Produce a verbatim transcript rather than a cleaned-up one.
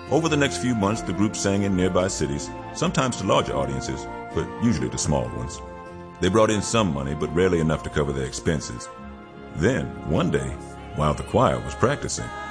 Over the next few months, the group sang in nearby cities, sometimes to larger audiences, but usually to small ones. They brought in some money, but rarely enough to cover their expenses. Then, one day, while the choir was practicing,